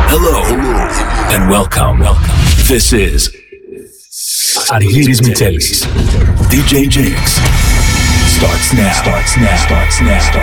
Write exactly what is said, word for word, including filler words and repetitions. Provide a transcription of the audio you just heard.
Hello, and welcome. Welcome. This is Argyris Mitelis. D J Jinx starts now. Starts now. Starts now.